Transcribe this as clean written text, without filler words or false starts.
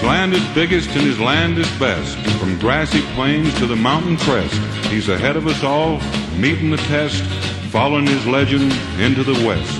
land is biggest and his land is best. From grassy plains to the mountain crest, he's ahead of us all, meeting the test, following his legend into the west.